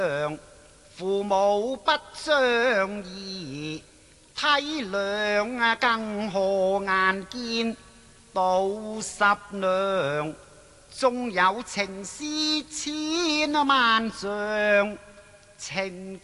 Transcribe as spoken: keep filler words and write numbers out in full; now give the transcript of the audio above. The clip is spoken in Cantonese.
父母不相宜，體諒更何眼見到十娘，縱有情絲千萬丈情。